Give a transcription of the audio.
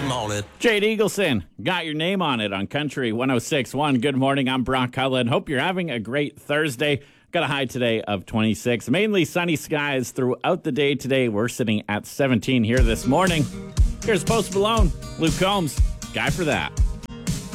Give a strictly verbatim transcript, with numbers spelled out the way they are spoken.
on it. Jade Eagleson got your name on it on Country one oh six point one. Good morning. I'm Brock Cullen. Hope you're having a great Thursday. Got a high today of twenty-six. Mainly sunny skies throughout the day today. We're sitting at seventeen here this morning. Here's Post Malone, Luke Combs, Guy for That.